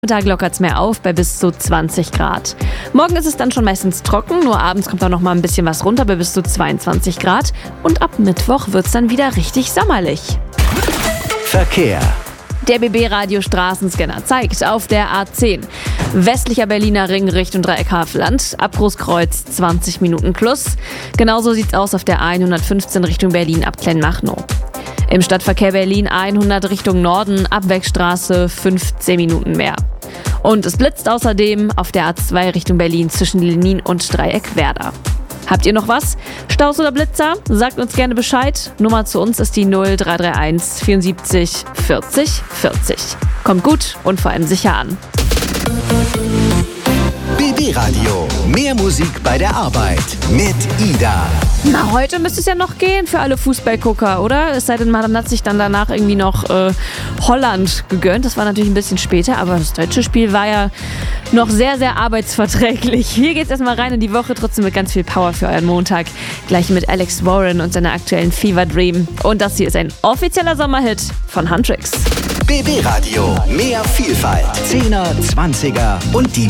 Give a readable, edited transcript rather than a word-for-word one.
Tag lockert es mehr auf bei bis zu 20 Grad. Morgen ist es dann schon meistens trocken, nur abends kommt auch noch mal ein bisschen was runter bei bis zu 22 Grad. Und ab Mittwoch wird es dann wieder richtig sommerlich. Verkehr. Der BB-Radio-Straßenscanner zeigt auf der A10 westlicher Berliner Ring Richtung Dreieck Havelland, Abbruchskreuz 20 Minuten plus. Genauso sieht's aus auf der A115 Richtung Berlin ab Kleinmachnow. Im Stadtverkehr Berlin A100 Richtung Norden, Abwegstraße 15 Minuten mehr. Und es blitzt außerdem auf der A2 Richtung Berlin zwischen Lenin und Dreieck Werder. Habt ihr noch was? Staus oder Blitzer? Sagt uns gerne Bescheid. Nummer zu uns ist die 0331 74 40 40. Kommt gut und vor allem sicher an. BB Radio. Mehr Musik bei der Arbeit mit Ida. Na, heute müsste es ja noch gehen für alle Fußballgucker, oder? Es sei denn, man hat sich dann danach irgendwie noch Holland gegönnt. Das war natürlich ein bisschen später, aber das deutsche Spiel war ja noch sehr, sehr arbeitsverträglich. Hier geht's erstmal rein in die Woche, trotzdem mit ganz viel Power für euren Montag. Gleich mit Alex Warren und seiner aktuellen Fever Dream. Und das hier ist ein offizieller Sommerhit von Huntrix. BB Radio. Mehr Vielfalt. 10er, 20er und die